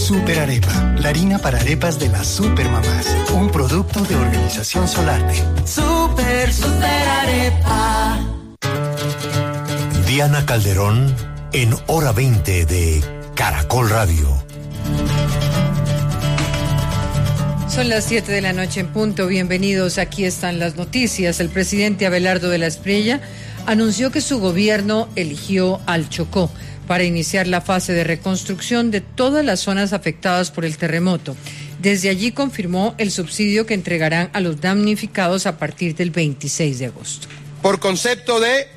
Super Arepa, la harina para arepas de las supermamás. Un producto de Organización Solarte. Super Arepa. Diana Calderón en Hora 20 de Caracol Radio. Son las 7 de la noche en punto. Bienvenidos, aquí están las noticias. El presidente Abelardo de la Espriella anunció que su gobierno eligió al Chocó para iniciar la fase de reconstrucción de todas las zonas afectadas por el terremoto. Desde allí confirmó el subsidio que entregarán a los damnificados a partir del 26 de agosto. Por concepto de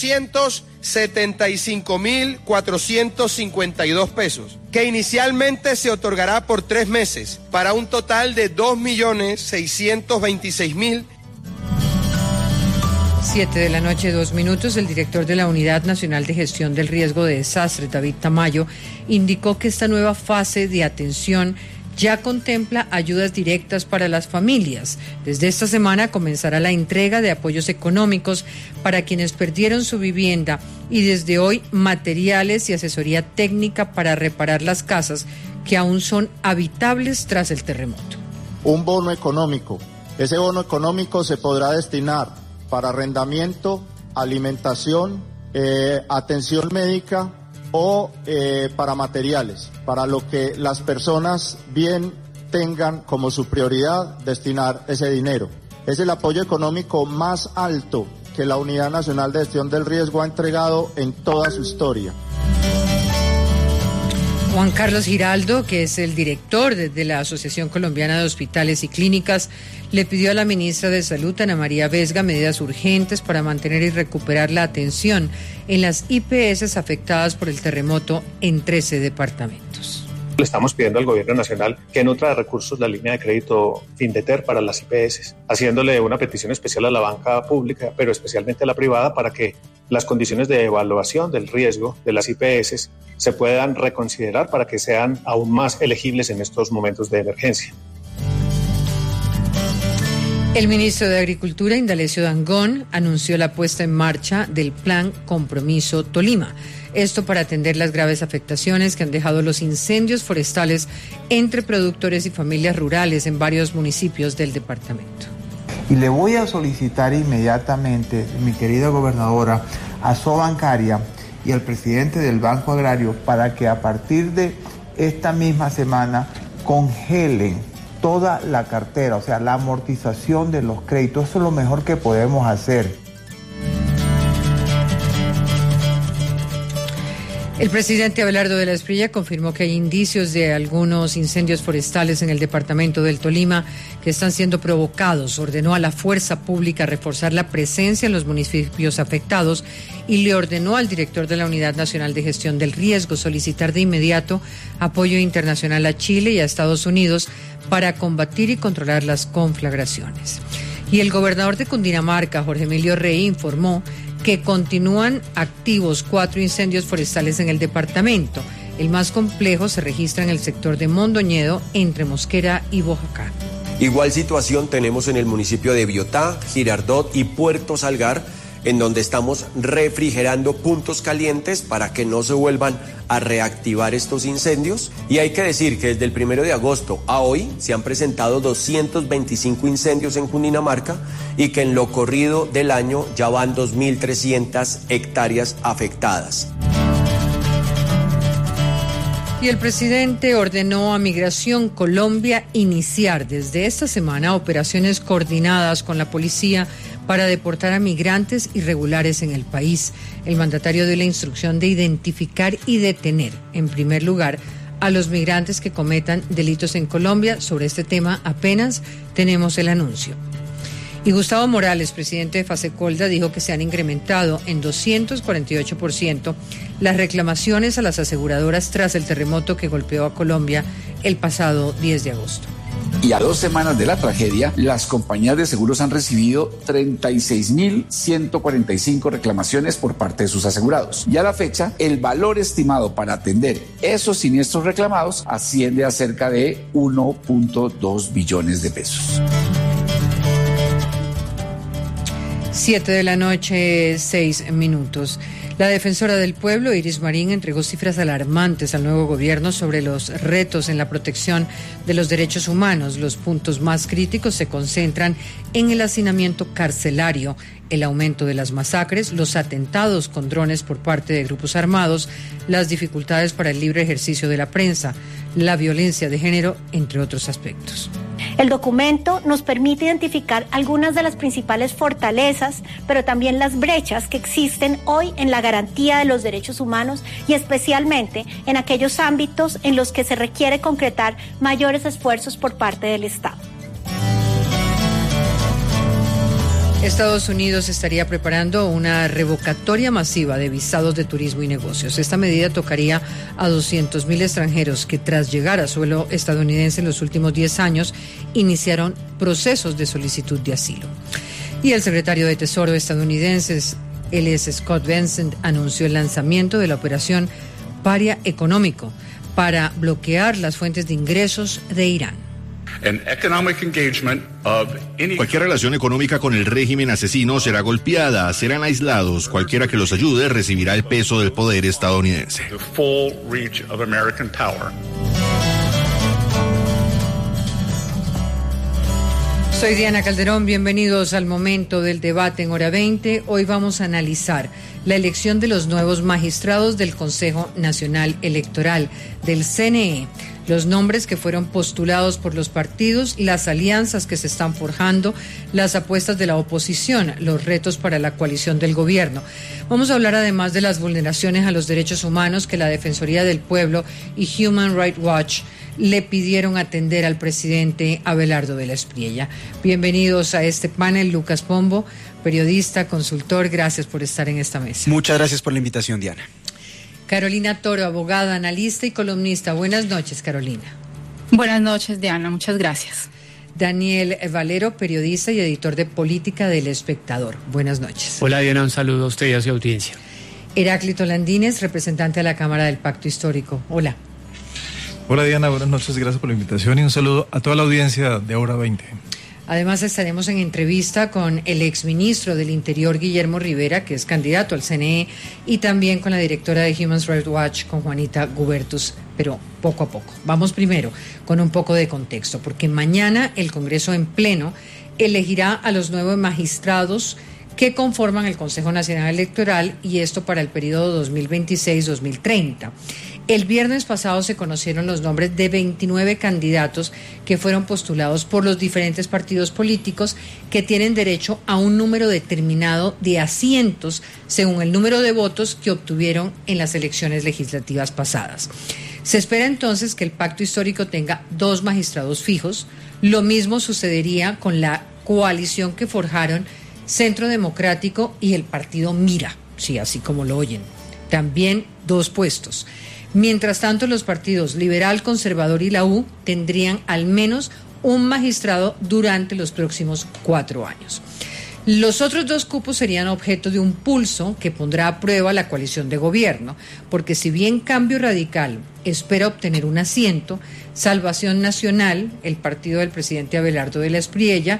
875.452 pesos, que inicialmente se otorgará por 3 meses, para un total de 2.626.000. 7 de la noche, 2 minutos. El director de la Unidad Nacional de Gestión del Riesgo de Desastres, David Tamayo, indicó que esta nueva fase de atención ya contempla ayudas directas para las familias. Desde esta semana comenzará la entrega de apoyos económicos para quienes perdieron su vivienda y desde hoy materiales y asesoría técnica para reparar las casas que aún son habitables tras el terremoto. Un bono económico. Ese bono económico se podrá destinar para arrendamiento, alimentación, atención médica o para materiales, para lo que las personas bien tengan como su prioridad destinar ese dinero. Es el apoyo económico más alto que la Unidad Nacional de Gestión del Riesgo ha entregado en toda su historia. Juan Carlos Giraldo, que es el director de la Asociación Colombiana de Hospitales y Clínicas, le pidió a la ministra de Salud, Ana María Vesga, medidas urgentes para mantener y recuperar la atención en las IPS afectadas por el terremoto en 13 departamentos. Le estamos pidiendo al gobierno nacional que nutra de recursos la línea de crédito Findeter para las IPS, haciéndole una petición especial a la banca pública, pero especialmente a la privada, para que las condiciones de evaluación del riesgo de las IPS se puedan reconsiderar para que sean aún más elegibles en estos momentos de emergencia. El ministro de Agricultura, Indalecio Dangond, anunció la puesta en marcha del Plan Compromiso Tolima. Esto para atender las graves afectaciones que han dejado los incendios forestales entre productores y familias rurales en varios municipios del departamento. Y le voy a solicitar inmediatamente, mi querida gobernadora, a Sobancaria y al presidente del Banco Agrario para que a partir de esta misma semana congelen toda la cartera, o sea, la amortización de los créditos. Eso es lo mejor que podemos hacer. El presidente Abelardo de la Espriella confirmó que hay indicios de algunos incendios forestales en el departamento del Tolima que están siendo provocados. Ordenó a la fuerza pública reforzar la presencia en los municipios afectados y le ordenó al director de la Unidad Nacional de Gestión del Riesgo solicitar de inmediato apoyo internacional a Chile y a Estados Unidos para combatir y controlar las conflagraciones. Y el gobernador de Cundinamarca, Jorge Emilio Rey, informó que continúan activos 4 incendios forestales en el departamento. El más complejo se registra en el sector de Mondoñedo, entre Mosquera y Boyacá. Igual situación tenemos en el municipio de Biotá, Girardot y Puerto Salgar, en donde estamos refrigerando puntos calientes para que no se vuelvan a reactivar estos incendios. Y hay que decir que desde el 1 de agosto a hoy se han presentado 225 incendios en Cundinamarca y que en lo corrido del año ya van 2.300 hectáreas afectadas. Y el presidente ordenó a Migración Colombia iniciar desde esta semana operaciones coordinadas con la policía para deportar a migrantes irregulares en el país. El mandatario dio la instrucción de identificar y detener, en primer lugar, a los migrantes que cometan delitos en Colombia. Sobre este tema apenas tenemos el anuncio. Y Gustavo Morales, presidente de Fasecolda, dijo que se han incrementado en 248% las reclamaciones a las aseguradoras tras el terremoto que golpeó a Colombia el pasado 10 de agosto. Y a 2 semanas de la tragedia, las compañías de seguros han recibido 36.145 reclamaciones por parte de sus asegurados. Y a la fecha, el valor estimado para atender esos siniestros reclamados asciende a cerca de 1.2 billones de pesos. 7 de la noche, 6 minutos. La defensora del pueblo, Iris Marín, entregó cifras alarmantes al nuevo gobierno sobre los retos en la protección de los derechos humanos. Los puntos más críticos se concentran en el hacinamiento carcelario, el aumento de las masacres, los atentados con drones por parte de grupos armados, las dificultades para el libre ejercicio de la prensa, la violencia de género, entre otros aspectos. El documento nos permite identificar algunas de las principales fortalezas, pero también las brechas que existen hoy en la garantía de los derechos humanos y especialmente en aquellos ámbitos en los que se requiere concretar mayores esfuerzos por parte del Estado. Estados Unidos estaría preparando una revocatoria masiva de visados de turismo y negocios. Esta medida tocaría a 200,000 extranjeros que tras llegar a suelo estadounidense en los últimos 10 años iniciaron procesos de solicitud de asilo. Y el secretario de Tesoro estadounidense, Scott Bessent, anunció el lanzamiento de la operación Paria Económico para bloquear las fuentes de ingresos de Irán. Cualquier relación económica con el régimen asesino será golpeada, serán aislados. Cualquiera que los ayude recibirá el peso del poder estadounidense. Soy Diana Calderón, bienvenidos al momento del debate en Hora 20. Hoy vamos a analizar la elección de los nuevos magistrados del Consejo Nacional Electoral, del CNE, los nombres que fueron postulados por los partidos, las alianzas que se están forjando, las apuestas de la oposición, los retos para la coalición del gobierno. Vamos a hablar además de las vulneraciones a los derechos humanos que la Defensoría del Pueblo y Human Rights Watch le pidieron atender al presidente Abelardo de la Espriella. Bienvenidos a este panel. Lucas Pombo, periodista, consultor, gracias por estar en esta mesa. Muchas gracias por la invitación, Diana. Carolina Toro, abogada, analista y columnista. Buenas noches, Carolina. Buenas noches, Diana. Muchas gracias. Daniel Valero, periodista y editor de Política del Espectador. Buenas noches. Hola, Diana. Un saludo a usted y a su audiencia. Heráclito Landines, representante de la Cámara del Pacto Histórico. Hola. Hola, Diana. Buenas noches. Gracias por la invitación y un saludo a toda la audiencia de Hora 20. Además estaremos en entrevista con el exministro del Interior, Guillermo Rivera, que es candidato al CNE, y también con la directora de Human Rights Watch, con Juanita Gubertus, pero poco a poco. Vamos primero con un poco de contexto, porque mañana el Congreso en pleno elegirá a los 9 magistrados que conforman el Consejo Nacional Electoral, y esto para el periodo 2026-2030. El viernes pasado se conocieron los nombres de 29 candidatos que fueron postulados por los diferentes partidos políticos que tienen derecho a un número determinado de asientos según el número de votos que obtuvieron en las elecciones legislativas pasadas. Se espera entonces que el pacto histórico tenga 2 magistrados fijos. Lo mismo sucedería con la coalición que forjaron Centro Democrático y el partido Mira, sí, así como lo oyen. También 2 puestos. Mientras tanto, los partidos Liberal, Conservador y la U tendrían al menos un magistrado durante los próximos 4 años. Los otros 2 cupos serían objeto de un pulso que pondrá a prueba la coalición de gobierno, porque si bien Cambio Radical espera obtener un asiento, Salvación Nacional, el partido del presidente Abelardo de la Espriella,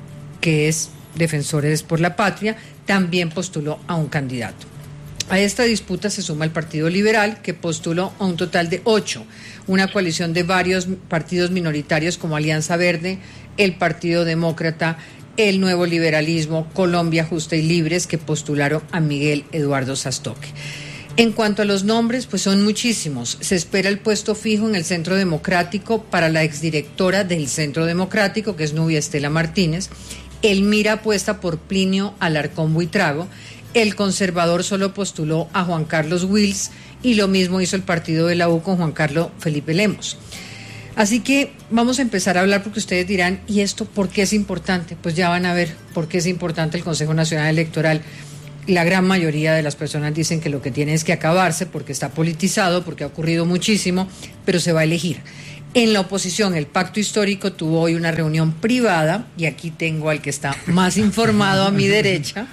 que es Defensores por la Patria, también postuló a un candidato. A esta disputa se suma el Partido Liberal, que postuló a un total de 8, una coalición de varios partidos minoritarios como Alianza Verde, el Partido Demócrata, el Nuevo Liberalismo, Colombia Justa y Libres, que postularon a Miguel Eduardo Sastoque. En cuanto a los nombres, pues son muchísimos. Se espera el puesto fijo en el Centro Democrático para la exdirectora del Centro Democrático, que es Nubia Estela Martínez. El Mira apuesta por Plinio Alarcón Buitrago. El Conservador solo postuló a Juan Carlos Wills y lo mismo hizo el partido de la U con Juan Carlos Felipe Lemos. Así que vamos a empezar a hablar porque ustedes dirán, ¿y esto por qué es importante? Pues ya van a ver por qué es importante el Consejo Nacional Electoral. La gran mayoría de las personas dicen que lo que tiene es que acabarse porque está politizado, porque ha ocurrido muchísimo, pero se va a elegir. En la oposición, el Pacto Histórico tuvo hoy una reunión privada, y aquí tengo al que está más informado a mi derecha.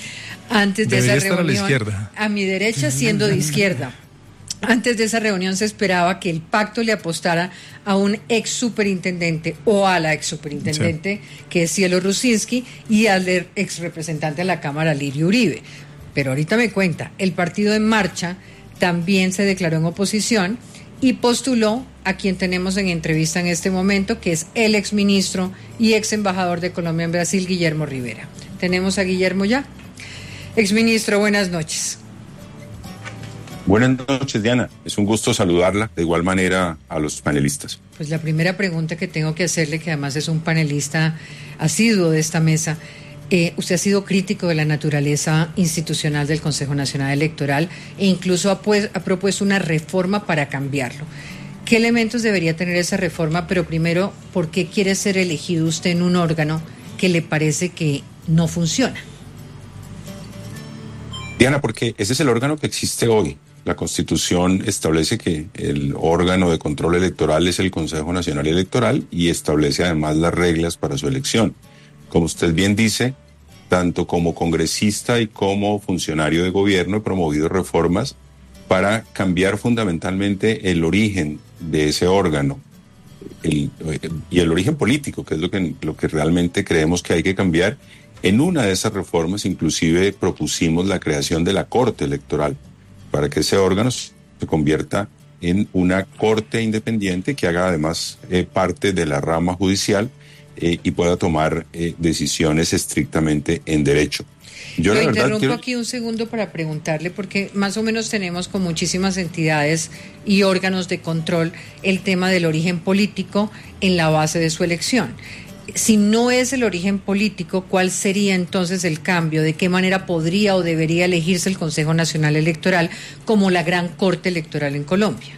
Antes de esa reunión, a mi derecha siendo de izquierda. Antes de esa reunión se esperaba que el pacto le apostara a un ex superintendente o a la ex superintendente, sí, que es Cielo Rusinski, y al ex representante de la Cámara, Lirio Uribe. pero ahorita me cuenta, el partido En Marcha también se declaró en oposición y postuló a quien tenemos en entrevista en este momento, que es el exministro y ex embajador de Colombia en Brasil, Guillermo Rivera. ¿Tenemos a Guillermo ya? Exministro, buenas noches. Buenas noches, Diana. Es un gusto saludarla, de igual manera a los panelistas. Pues la primera pregunta que tengo que hacerle, que además es un panelista asiduo de esta mesa, usted ha sido crítico de la naturaleza institucional del Consejo Nacional Electoral e incluso ha propuesto una reforma para cambiarlo. ¿Qué elementos debería tener esa reforma? Pero primero, ¿por qué quiere ser elegido usted en un órgano que le parece que no funciona? Diana, porque ese es el órgano que existe hoy. La Constitución establece que el órgano de control electoral es el Consejo Nacional Electoral y establece además las reglas para su elección. Como usted bien dice, tanto como congresista y como funcionario de gobierno he promovido reformas para cambiar fundamentalmente el origen de ese órgano y el origen político, que es lo que realmente creemos que hay que cambiar. En una de esas reformas inclusive propusimos la creación de la Corte Electoral para que ese órgano se convierta en una corte independiente que haga además parte de la rama judicial y pueda tomar decisiones estrictamente en derecho. Yo lo interrumpo aquí un segundo para preguntarle, porque más o menos tenemos con muchísimas entidades y órganos de control el tema del origen político en la base de su elección. Si no es el origen político, ¿cuál sería entonces el cambio? ¿De qué manera podría o debería elegirse el Consejo Nacional Electoral como la gran corte electoral en Colombia?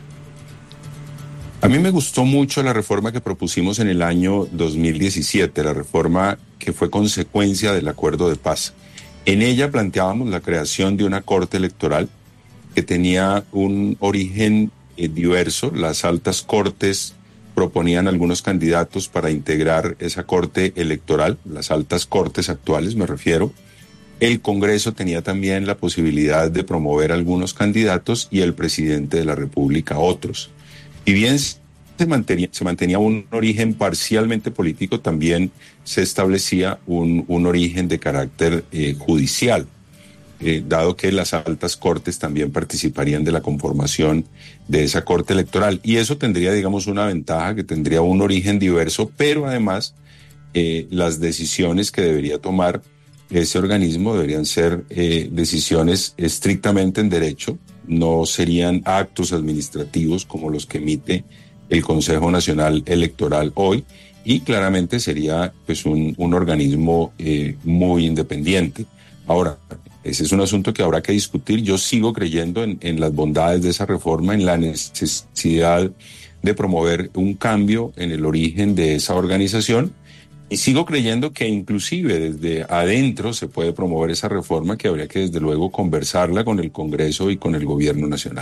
A mí me gustó mucho la reforma que propusimos en el año 2017, la reforma que fue consecuencia del acuerdo de paz. En ella planteábamos la creación de una corte electoral que tenía un origen diverso. Las altas cortes proponían algunos candidatos para integrar esa corte electoral, las altas cortes actuales me refiero. El Congreso tenía también la posibilidad de promover algunos candidatos y el presidente de la República otros. Y bien se mantenía un origen parcialmente político, también se establecía un origen de carácter judicial, dado que las altas cortes también participarían de la conformación de esa corte electoral. Y eso tendría, digamos, una ventaja, que tendría un origen diverso, pero además las decisiones que debería tomar ese organismo deberían ser decisiones estrictamente en derecho, no serían actos administrativos como los que emite el Consejo Nacional Electoral hoy, y claramente sería pues un organismo muy independiente. Ahora, ese es un asunto que habrá que discutir. Yo sigo creyendo en las bondades de esa reforma, en la necesidad de promover un cambio en el origen de esa organización, y sigo creyendo que inclusive desde adentro se puede promover esa reforma, que habría que desde luego conversarla con el Congreso y con el Gobierno Nacional.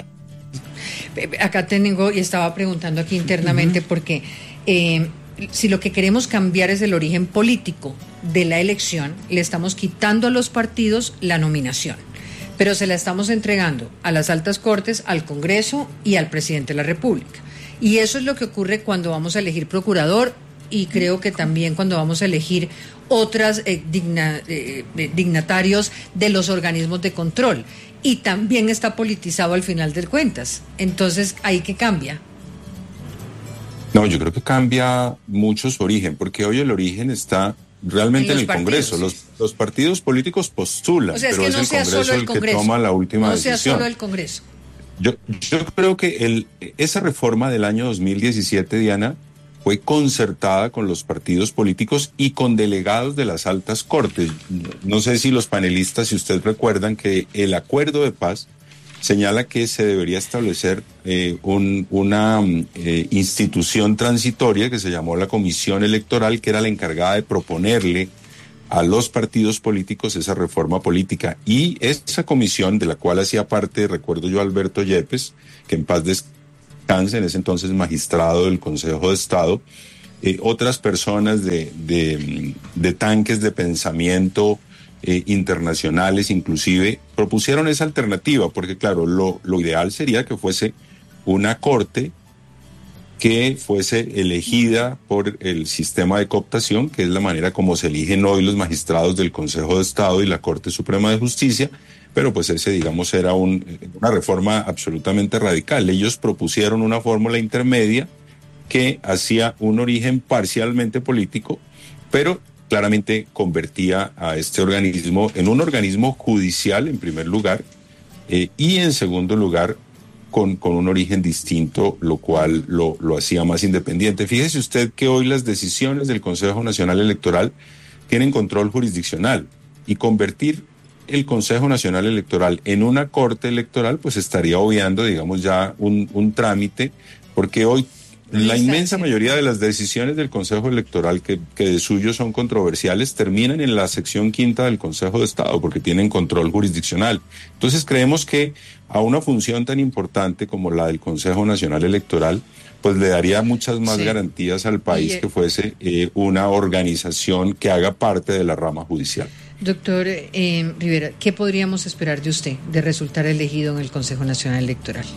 Acá tengo, y estaba preguntando aquí internamente, porque si lo que queremos cambiar es el origen político de la elección, le estamos quitando a los partidos la nominación, pero se la estamos entregando a las altas cortes, al Congreso y al presidente de la República. Y eso es lo que ocurre cuando vamos a elegir procurador, y creo que también cuando vamos a elegir otras dignatarios de los organismos de control. Y también está politizado al final de cuentas. Entonces, ¿ahí qué cambia? No, yo creo que cambia mucho su origen, porque hoy el origen está realmente en el partidos. Congreso. Los partidos políticos postulan, o sea, pero que es no el sea Congreso solo el el Congreso, que toma la última decisión. No sea solo el Congreso. Yo creo que esa reforma del año 2017, Diana, fue concertada con los partidos políticos y con delegados de las altas cortes. No sé si los panelistas, si ustedes recuerdan, que el acuerdo de paz señala que se debería establecer una institución transitoria que se llamó la Comisión Electoral, que era la encargada de proponerle a los partidos políticos esa reforma política. Y esa comisión, de la cual hacía parte, recuerdo yo, Alberto Yepes, que en paz descanse, en ese entonces magistrado del Consejo de Estado, otras personas de tanques de pensamiento internacionales inclusive, propusieron esa alternativa, porque claro, lo ideal sería que fuese una corte que fuese elegida por el sistema de cooptación, que es la manera como se eligen hoy los magistrados del Consejo de Estado y la Corte Suprema de Justicia, pero pues ese, digamos, era una reforma absolutamente radical. Ellos propusieron una fórmula intermedia que hacía un origen parcialmente político, pero claramente convertía a este organismo en un organismo judicial en primer lugar, y en segundo lugar con un origen distinto, lo cual lo hacía más independiente. Fíjese usted que hoy las decisiones del Consejo Nacional Electoral tienen control jurisdiccional, y convertir el Consejo Nacional Electoral en una corte electoral pues estaría obviando, digamos, ya un trámite, porque hoy la inmensa mayoría de las decisiones del Consejo Electoral que de suyo son controversiales terminan en la sección 5ª del Consejo de Estado, porque tienen control jurisdiccional. Entonces creemos que a una función tan importante como la del Consejo Nacional Electoral pues le daría muchas más garantías al país que fuese una organización que haga parte de la rama judicial. Doctor Rivera, ¿qué podríamos esperar de usted de resultar elegido en el Consejo Nacional Electoral?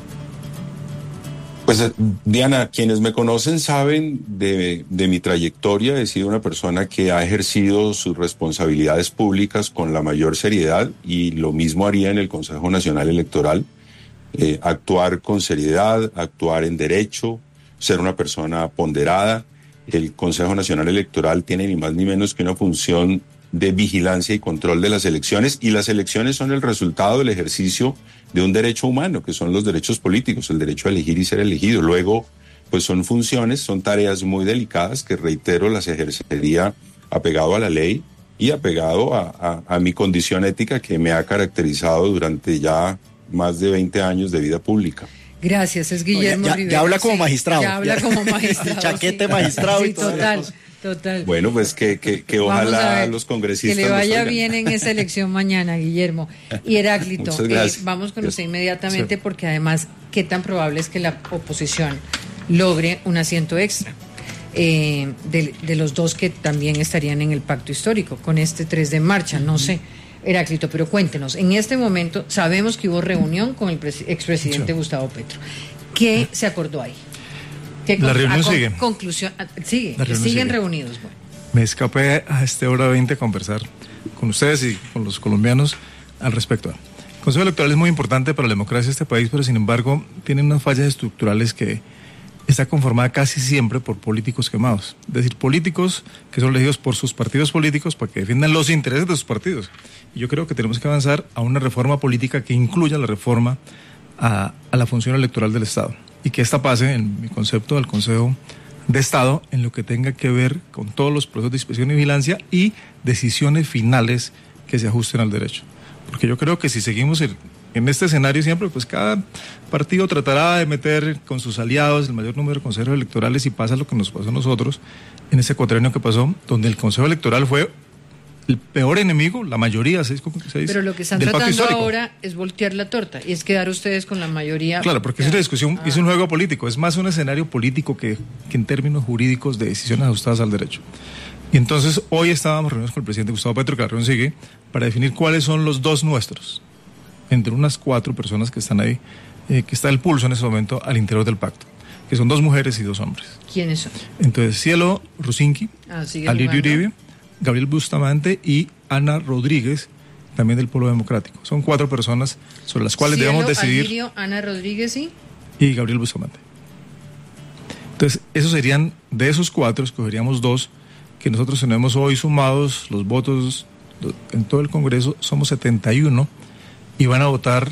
Pues Diana, quienes me conocen saben de mi trayectoria. He sido una persona que ha ejercido sus responsabilidades públicas con la mayor seriedad, y lo mismo haría en el Consejo Nacional Electoral. Actuar con seriedad, actuar en derecho, ser una persona ponderada. El Consejo Nacional Electoral tiene ni más ni menos que una función de vigilancia y control de las elecciones, y las elecciones son el resultado del ejercicio de un derecho humano, que son los derechos políticos, el derecho a elegir y ser elegido. Luego, pues son funciones, son tareas muy delicadas que, reitero, las ejercería apegado a la ley y apegado a mi condición ética que me ha caracterizado durante ya más de 20 años de vida pública. Gracias, es Guillermo Rivera. Ya habla como magistrado. Ya habla como magistrado. Chaquete magistrado y todo. Total. Bueno, pues que ojalá los congresistas... Que le vaya bien en esa elección mañana, Guillermo. Y Heráclito, vamos con usted inmediatamente, porque además, ¿qué tan probable es que la oposición logre un asiento extra? De los dos que también estarían en el pacto histórico, con este 3 de marcha, no sé. Heráclito, pero cuéntenos, en este momento sabemos que hubo reunión con el expresidente Gustavo Petro. ¿Qué se acordó ahí? La reunión sigue. Conclusión, siguen reunidos. Bueno. Me escapé a esta hora 20 a conversar con ustedes y con los colombianos al respecto. El Consejo Electoral es muy importante para la democracia de este país, pero sin embargo tiene unas fallas estructurales que está conformada casi siempre por políticos quemados. Es decir, políticos que son elegidos por sus partidos políticos para que defiendan los intereses de sus partidos. Y yo creo que tenemos que avanzar a una reforma política que incluya la reforma a la función electoral del Estado. Y que esta pase, en mi concepto, del Consejo de Estado, en lo que tenga que ver con todos los procesos de inspección y vigilancia y decisiones finales que se ajusten al derecho. Porque yo creo que si seguimos en este escenario siempre, pues cada partido tratará de meter con sus aliados el mayor número de consejos electorales, y pasa lo que nos pasó a nosotros en ese cuatrienio que pasó, donde el Consejo Electoral fue el peor enemigo, la mayoría, 6,6. Pero lo que están tratando ahora es voltear la torta, y es quedar ustedes con la mayoría. Claro, porque es una discusión, es un juego político, es más un escenario político que en términos jurídicos de decisiones ajustadas al derecho. Y entonces hoy estábamos reunidos con el presidente Gustavo Petro, que la reunión sigue, para definir cuáles son los dos nuestros, entre unas 4 personas que están ahí, que está el pulso en ese momento al interior del pacto, que son 2 mujeres y 2 hombres. ¿Quiénes son? Entonces, Cielo Rusinki, Alirio Uribe, Gabriel Bustamante y Ana Rodríguez, también del Polo Democrático. Son 4 personas sobre las cuales debemos decidir. Alirio, Ana Rodríguez y Gabriel Bustamante. Entonces, esos serían, de esos 4, escogeríamos 2, que nosotros tenemos hoy sumados los votos en todo el Congreso, somos 71, y van a votar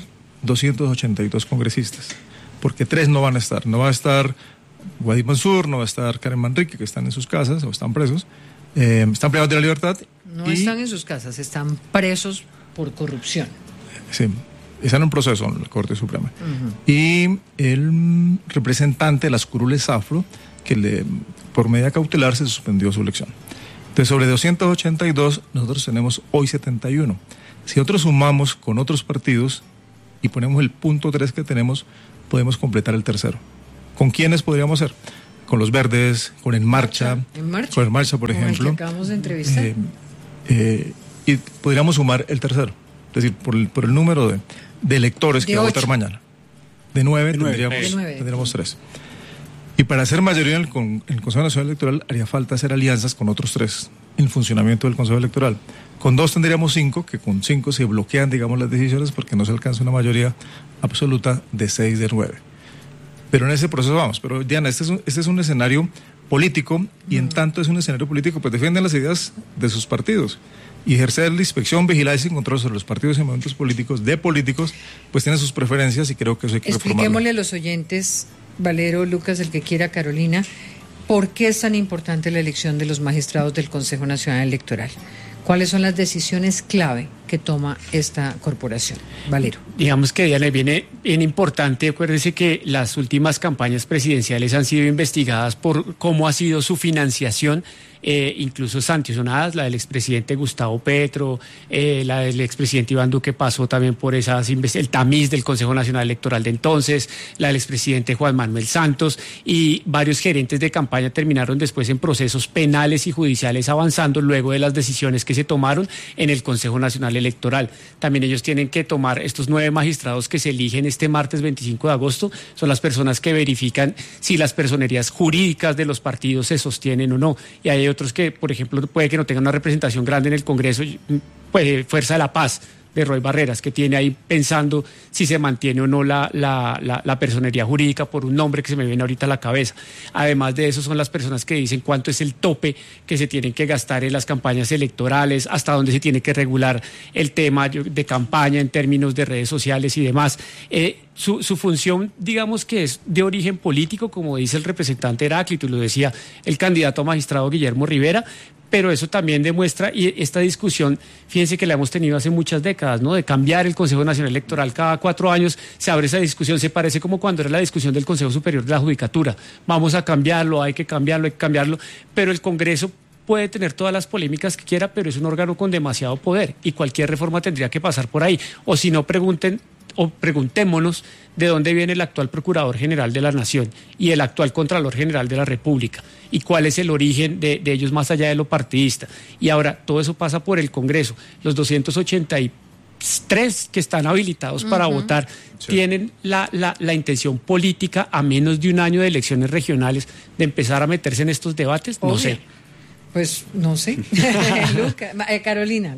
282 congresistas, porque 3 no van a estar. No va a estar Guaidó Mansur, no va a estar Karen Manrique, que están en sus casas o están presos. Están privados de la libertad. No están en sus casas, están presos por corrupción. Sí, están en un proceso en la Corte Suprema. Y el representante de las curules afro, que por medida cautelar se suspendió su elección. Entonces, sobre 282, nosotros tenemos hoy 71. Si nosotros sumamos con otros partidos y ponemos el punto 3 que tenemos, podemos completar el tercero. ¿Con quiénes podríamos ser? Con los verdes, con En Marcha, con En Marcha, por ejemplo. El que acabamos de entrevistar. Y podríamos sumar el tercero, es decir, por el número de electores que va a votar mañana. De 9 tendríamos 3. Y para hacer mayoría en el Consejo Nacional Electoral haría falta hacer alianzas con otros 3 en el funcionamiento del Consejo Electoral. Con 2 tendríamos 5, que con 5 se bloquean, digamos, las decisiones porque no se alcanza una mayoría absoluta de 6 de 9. Pero en ese proceso vamos. Pero Diana, este es un escenario político y en tanto es un escenario político, pues defienden las ideas de sus partidos. Y ejercer la inspección, vigilancia y control sobre los partidos y movimientos políticos de políticos, pues tienen sus preferencias y creo que eso hay que reformarlo. Expliquémosle a los oyentes, Valero, Lucas, el que quiera, Carolina, ¿por qué es tan importante la elección de los magistrados del Consejo Nacional Electoral? ¿Cuáles son las decisiones clave que toma esta corporación? Valero. Digamos que, Diana, viene bien importante. Acuérdense que las últimas campañas presidenciales han sido investigadas por cómo ha sido su financiación, incluso sancionadas. La del expresidente Gustavo Petro, la del expresidente Iván Duque pasó también por el tamiz del Consejo Nacional Electoral de entonces, la del expresidente Juan Manuel Santos, y varios gerentes de campaña terminaron después en procesos penales y judiciales avanzando luego de las decisiones que se tomaron en el Consejo Nacional Electoral. También ellos tienen que tomar, estos 9 magistrados que se eligen este martes 25 de agosto, son las personas que verifican si las personerías jurídicas de los partidos se sostienen o no. Y hay otros que, por ejemplo, puede que no tengan una representación grande en el Congreso, pues Fuerza de la Paz, de Roy Barreras, que tiene ahí pensando si se mantiene o no la personería jurídica por un nombre que se me viene ahorita a la cabeza. Además de eso, son las personas que dicen cuánto es el tope que se tienen que gastar en las campañas electorales, hasta dónde se tiene que regular el tema de campaña en términos de redes sociales y demás. Su función, digamos que es de origen político, como dice el representante Heráclito, y lo decía el candidato a magistrado Guillermo Rivera, pero eso también demuestra, y esta discusión, fíjense que la hemos tenido hace muchas décadas, ¿no? De cambiar el Consejo Nacional Electoral cada 4 años, se abre esa discusión, se parece como cuando era la discusión del Consejo Superior de la Judicatura. Vamos a cambiarlo, hay que cambiarlo, pero el Congreso puede tener todas las polémicas que quiera, pero es un órgano con demasiado poder y cualquier reforma tendría que pasar por ahí. O si no, preguntémonos de dónde viene el actual Procurador General de la Nación y el actual Contralor General de la República y cuál es el origen de ellos más allá de lo partidista. Y ahora todo eso pasa por el Congreso. Los 283 que están habilitados para votar tienen la intención política, a menos de un año de elecciones regionales, de empezar a meterse en estos debates. Obvio. No sé. Pues no sé. Carolina.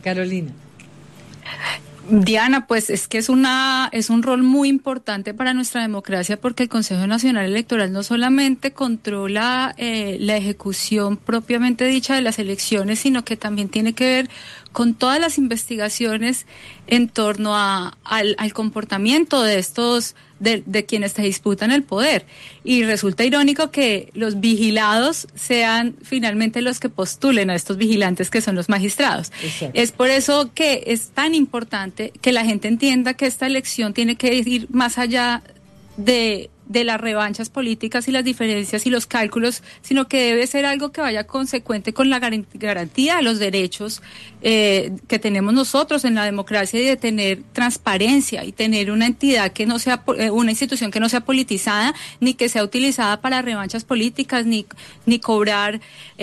Diana, pues es que es un rol muy importante para nuestra democracia, porque el Consejo Nacional Electoral no solamente controla la ejecución propiamente dicha de las elecciones, sino que también tiene que ver con todas las investigaciones en torno al comportamiento de estos de quienes se disputan el poder. Y resulta irónico que los vigilados sean finalmente los que postulen a estos vigilantes, que son los magistrados. Exacto. Es por eso que es tan importante que la gente entienda que esta elección tiene que ir más allá de las revanchas políticas y las diferencias y los cálculos, sino que debe ser algo que vaya consecuente con la garantía de los derechos que tenemos nosotros en la democracia, y de tener transparencia y tener una entidad que no sea, una institución que no sea politizada, ni que sea utilizada para revanchas políticas, ni cobrar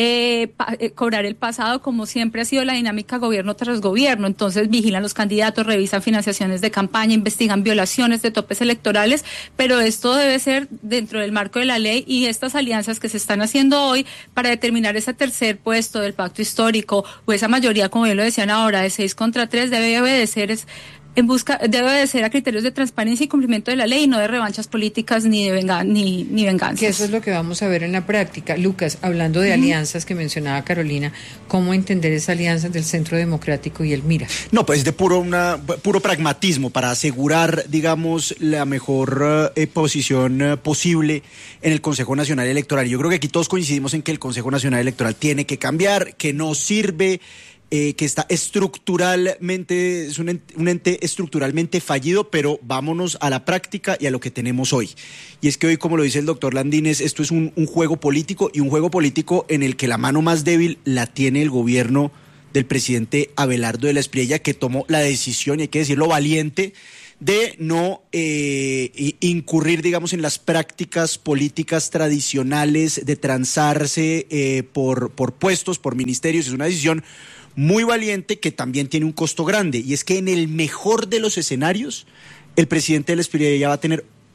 el pasado, como siempre ha sido la dinámica gobierno tras gobierno. Entonces vigilan los candidatos, revisan financiaciones de campaña, investigan violaciones de topes electorales, pero esto debe ser dentro del marco de la ley, y estas alianzas que se están haciendo hoy para determinar ese tercer puesto del pacto histórico, o esa mayoría, como bien lo decían ahora, de 6 contra 3, debe obedecer a criterios de transparencia y cumplimiento de la ley, y no de revanchas políticas ni venganzas. Que eso es lo que vamos a ver en la práctica. Lucas, hablando de alianzas que mencionaba Carolina, ¿cómo entender esa alianza del Centro Democrático y el MIRA? No, pues de puro pragmatismo, para asegurar, digamos, la mejor posición posible en el Consejo Nacional Electoral. Yo creo que aquí todos coincidimos en que el Consejo Nacional Electoral tiene que cambiar, que no sirve, que está estructuralmente, es un ente estructuralmente fallido, pero vámonos a la práctica y a lo que tenemos hoy. Y es que hoy, como lo dice el doctor Landines, esto es un juego político, y un juego político en el que la mano más débil la tiene el gobierno del presidente Abelardo de la Espriella, que tomó la decisión, y hay que decirlo, valiente, de no incurrir, digamos, en las prácticas políticas tradicionales de transarse por puestos, por ministerios. Es una decisión muy valiente que también tiene un costo grande, y es que en el mejor de los escenarios el presidente de la Espriella va a tener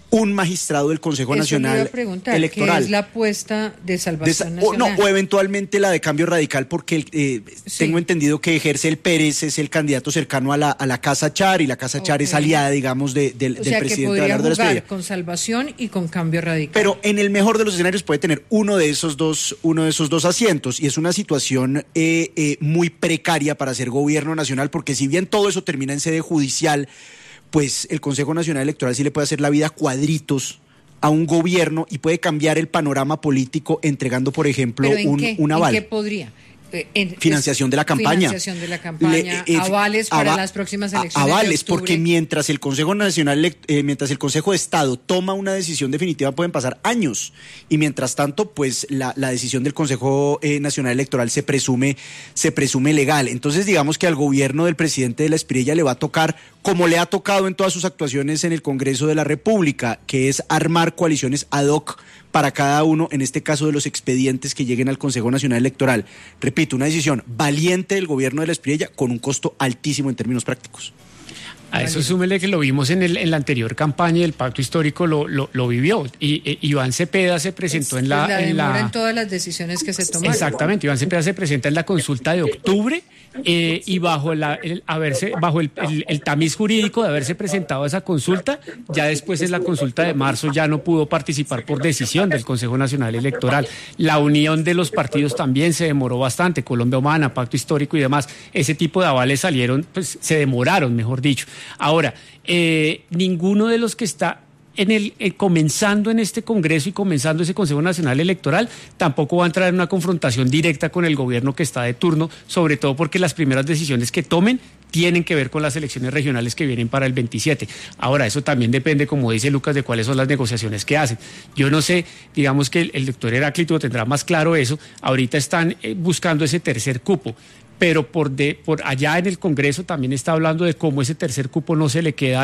un magistrado del Consejo Nacional Electoral. ¿Qué es la apuesta de Salvación Nacional? O eventualmente la de Cambio Radical, porque tengo entendido que Gercel Pérez es el candidato cercano a la Casa Char, y la Casa Char es aliada, digamos, del presidente Abelardo de la Espriella. Con Salvación y con Cambio Radical. Pero en el mejor de los escenarios puede tener uno de esos dos asientos, y es una situación muy precaria para hacer gobierno nacional, porque si bien todo eso termina en sede judicial, pues el Consejo Nacional Electoral sí le puede hacer la vida cuadritos a un gobierno y puede cambiar el panorama político entregando, por ejemplo, un aval. ¿En qué podría? Financiación de la campaña. Financiación de la campaña, avales para las próximas elecciones. Avales, porque mientras el Consejo Nacional, mientras el Consejo de Estado toma una decisión definitiva, pueden pasar años. Y mientras tanto, pues la decisión del Consejo Nacional Electoral se presume legal. Entonces, digamos que al gobierno del presidente de la Espriella le va a tocar, como le ha tocado en todas sus actuaciones en el Congreso de la República, que es armar coaliciones ad hoc para cada uno, en este caso de los expedientes que lleguen al Consejo Nacional Electoral. Repito, una decisión valiente del gobierno de la Espriella con un costo altísimo en términos prácticos. A eso súmele que lo vimos en la anterior campaña, el pacto histórico lo vivió. Y Iván Cepeda se presentó en todas las decisiones que se tomaron. Exactamente, Iván Cepeda se presenta en la consulta de octubre, y bajo el tamiz jurídico de haberse presentado esa consulta, ya después en la consulta de marzo ya no pudo participar por decisión del Consejo Nacional Electoral. La unión de los partidos también se demoró bastante, Colombia Humana, Pacto Histórico y demás. Ese tipo de avales salieron, pues se demoraron, mejor dicho. Ahora, ninguno de los que está comenzando en este Congreso y comenzando ese Consejo Nacional Electoral tampoco va a entrar en una confrontación directa con el gobierno que está de turno, sobre todo porque las primeras decisiones que tomen tienen que ver con las elecciones regionales que vienen para el 27. Ahora, eso también depende, como dice Lucas, de cuáles son las negociaciones que hacen. Yo no sé, digamos que el doctor Heráclito tendrá más claro eso. Ahorita están buscando ese tercer cupo, pero por allá en el Congreso también está hablando de cómo ese tercer cupo no se le queda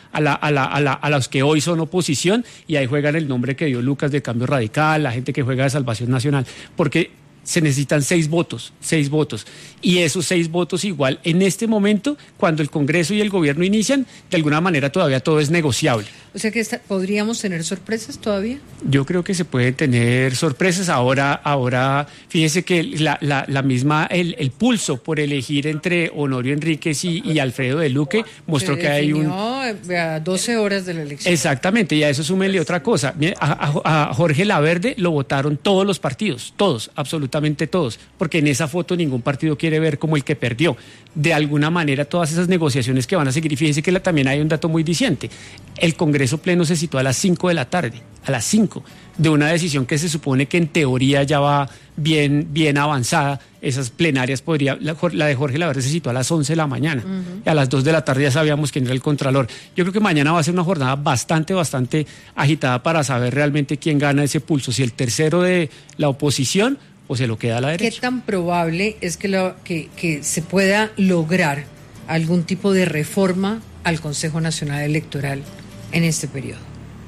a los que hoy son oposición, y ahí juegan el nombre que dio Lucas de Cambio Radical, la gente que juega de Salvación Nacional, porque se necesitan 6 votos, y esos 6 votos igual en este momento, cuando el Congreso y el gobierno inician, de alguna manera todavía todo es negociable. O sea que ¿podríamos tener sorpresas todavía? Yo creo que se pueden tener sorpresas. Ahora fíjese que la misma, el pulso por elegir entre Honorio Enríquez y Alfredo de Luque mostró que hay a 12 horas de la elección. Exactamente, y a eso súmenle otra cosa. A Jorge Laverde lo votaron todos los partidos, todos, absolutamente todos, porque en esa foto ningún partido quiere ver como el que perdió. De alguna manera todas esas negociaciones que van a seguir, y fíjense que también hay un dato muy diciente. El Congreso Pleno se citó a las 5 de la tarde, a las 5, de una decisión que se supone que en teoría ya va bien avanzada. Esas plenarias la de Jorge Laverde se citó a las 11 de la mañana, y a las 2 de la tarde ya sabíamos quién era el Contralor. Yo creo que mañana va a ser una jornada bastante agitada para saber realmente quién gana ese pulso, si el tercero de la oposición o se lo queda a la derecha. ¿Qué tan probable es que se pueda lograr algún tipo de reforma al Consejo Nacional Electoral en este periodo?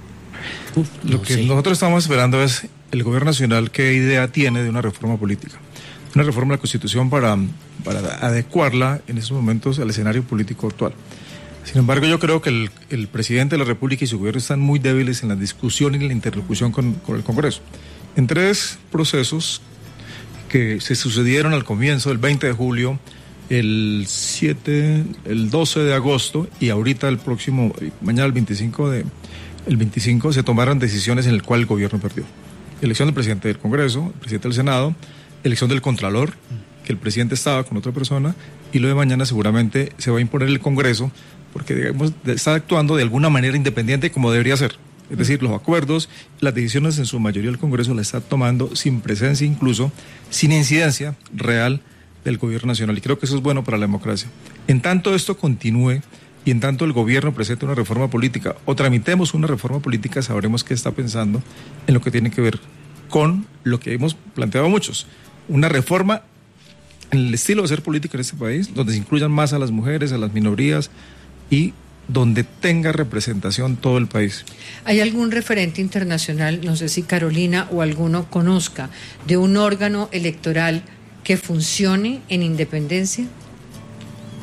Lo que nosotros estamos esperando es el gobierno nacional qué idea tiene de una reforma política, una reforma de la Constitución para adecuarla en estos momentos al escenario político actual. Sin embargo, yo creo que el presidente de la República y su gobierno están muy débiles en la discusión y en la interlocución con el Congreso. En 3 procesos que se sucedieron al comienzo, el 20 de julio, el 12 de agosto y ahorita mañana el 25 se tomaron decisiones en el cual el gobierno perdió. Elección del presidente del Congreso, el presidente del Senado, elección del Contralor, que el presidente estaba con otra persona, y lo de mañana seguramente se va a imponer el Congreso, porque digamos, está actuando de alguna manera independiente como debería ser. Es decir, los acuerdos, las decisiones en su mayoría el Congreso la está tomando sin presencia, incluso sin incidencia real del gobierno nacional, y creo que eso es bueno para la democracia. En tanto esto continúe y en tanto el gobierno presente una reforma política o tramitemos una reforma política, sabremos qué está pensando en lo que tiene que ver con lo que hemos planteado muchos, una reforma en el estilo de hacer política en este país, donde se incluyan más a las mujeres, a las minorías y donde tenga representación todo el país. ¿Hay algún referente internacional, no sé si Carolina o alguno conozca, de un órgano electoral que funcione en independencia?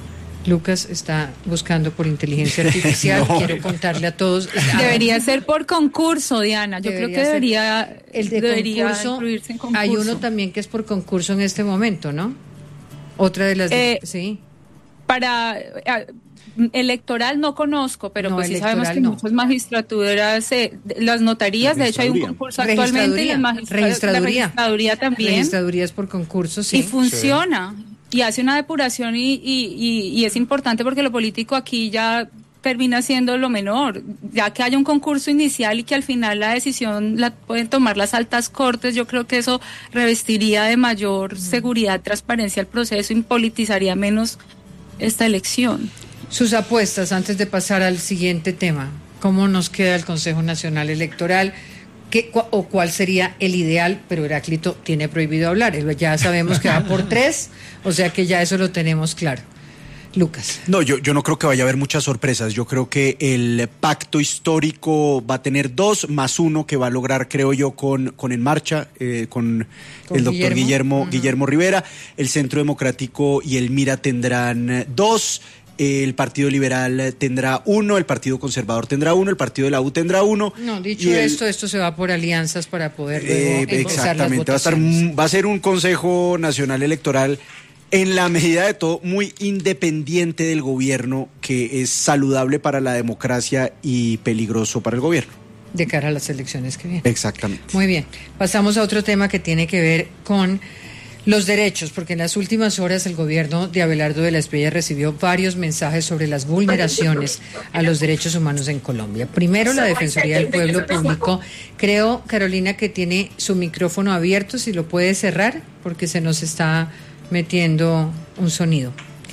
Lucas está buscando por inteligencia artificial. No. Quiero contarle a todos. Debería ser por concurso, Diana. Yo creo que debería incluirse en concurso. Hay uno también que es por concurso en este momento, ¿no? Otra de las... sí. Para... electoral no conozco, pero no, pues sí sabemos que muchas magistraturas, las notarías, de hecho hay un concurso actualmente, y la registraduría también. Registraduría es por concurso, sí. Y funciona. Sí. Y hace una depuración y es importante porque lo político aquí ya termina siendo lo menor, ya que haya un concurso inicial y que al final la decisión la pueden tomar las altas cortes. Yo creo que eso revestiría de mayor seguridad, transparencia al proceso y politizaría menos esta elección. Sus apuestas antes de pasar al siguiente tema. ¿Cómo nos queda el Consejo Nacional Electoral? ¿O cuál sería el ideal? Pero Heráclito tiene prohibido hablar. Ya sabemos que va por 3, o sea que ya eso lo tenemos claro. Lucas. No, yo no creo que vaya a haber muchas sorpresas. Yo creo que el pacto histórico va a tener 2 más 1 que va a lograr, creo yo, con En Marcha, con el doctor Guillermo Rivera. El Centro Democrático y el Mira tendrán 2. El Partido Liberal tendrá 1, el Partido Conservador tendrá 1, el Partido de la U tendrá 1. No, dicho esto se va por alianzas para poder exactamente, va a ser un Consejo Nacional Electoral en la medida de todo muy independiente del gobierno, que es saludable para la democracia y peligroso para el gobierno. De cara a las elecciones que vienen. Exactamente. Muy bien, pasamos a otro tema que tiene que ver con los derechos, porque en las últimas horas el gobierno de Abelardo de la Espriella recibió varios mensajes sobre las vulneraciones a los derechos humanos en Colombia. Primero, la Defensoría del Pueblo publicó, creo, Carolina, que tiene su micrófono abierto, si lo puede cerrar, porque se nos está metiendo un sonido.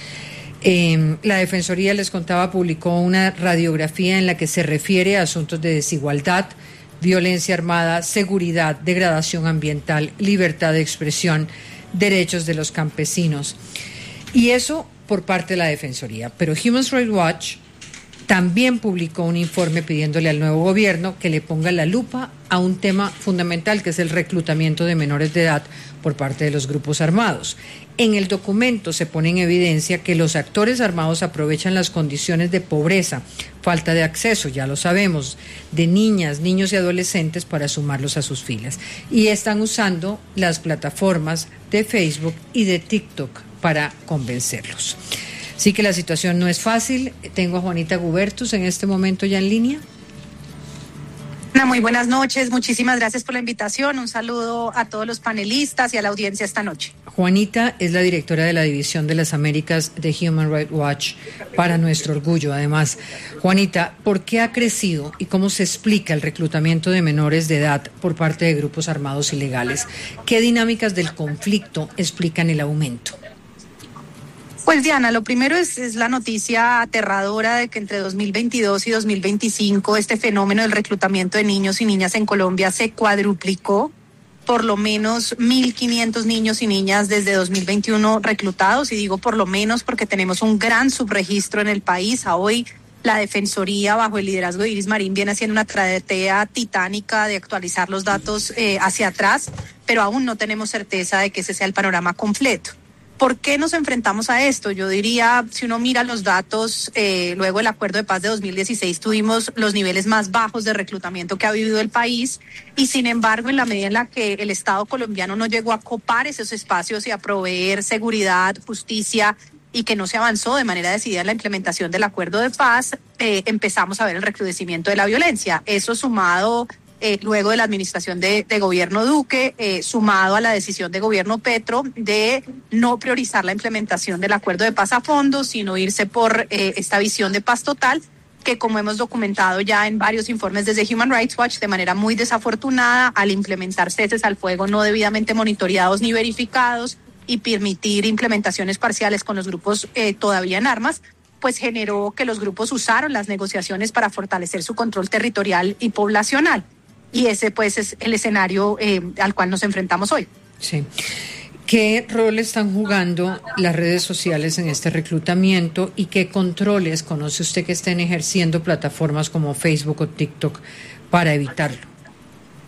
La Defensoría, les contaba, publicó una radiografía en la que se refiere a asuntos de desigualdad, violencia armada, seguridad, degradación ambiental, libertad de expresión, derechos de los campesinos. Y eso por parte de la Defensoría. Pero Human Rights Watch también publicó un informe pidiéndole al nuevo gobierno que le ponga la lupa a un tema fundamental, que es el reclutamiento de menores de edad por parte de los grupos armados. En el documento se pone en evidencia que los actores armados aprovechan las condiciones de pobreza, falta de acceso, ya lo sabemos, de niñas, niños y adolescentes para sumarlos a sus filas. Y están usando las plataformas de Facebook y de TikTok para convencerlos. Así que la situación no es fácil. Tengo a Juanita Gubertus en este momento ya en línea. Muy buenas noches, muchísimas gracias por la invitación. Un saludo a todos los panelistas y a la audiencia esta noche. Juanita es la directora de la División de las Américas de Human Rights Watch, para nuestro orgullo. Además, Juanita, ¿por qué ha crecido y cómo se explica el reclutamiento de menores de edad por parte de grupos armados ilegales? ¿Qué dinámicas del conflicto explican el aumento? Pues Diana, lo primero es la noticia aterradora de que entre 2022 y 2025 este fenómeno del reclutamiento de niños y niñas en Colombia se cuadruplicó. Por lo menos 1.500 niños y niñas desde 2021 reclutados, y digo por lo menos porque tenemos un gran subregistro en el país. A hoy la Defensoría, bajo el liderazgo de Iris Marín, viene haciendo una tarea titánica de actualizar los datos hacia atrás, pero aún no tenemos certeza de que ese sea el panorama completo. ¿Por qué nos enfrentamos a esto? Yo diría, si uno mira los datos, luego del Acuerdo de Paz de 2016 tuvimos los niveles más bajos de reclutamiento que ha vivido el país, y sin embargo, en la medida en la que el Estado colombiano no llegó a copar esos espacios y a proveer seguridad, justicia, y que no se avanzó de manera decidida en la implementación del Acuerdo de Paz, empezamos a ver el recrudecimiento de la violencia. Eso sumado luego de la administración de gobierno Duque, sumado a la decisión de gobierno Petro de no priorizar la implementación del Acuerdo de Paz a fondo, sino irse por esta visión de paz total, que como hemos documentado ya en varios informes desde Human Rights Watch, de manera muy desafortunada, al implementar ceses al fuego no debidamente monitoreados ni verificados y permitir implementaciones parciales con los grupos todavía en armas, pues generó que los grupos usaron las negociaciones para fortalecer su control territorial y poblacional. Y ese pues es el escenario al cual nos enfrentamos hoy. Sí. ¿Qué rol están jugando las redes sociales en este reclutamiento y qué controles conoce usted que estén ejerciendo plataformas como Facebook o TikTok para evitarlo?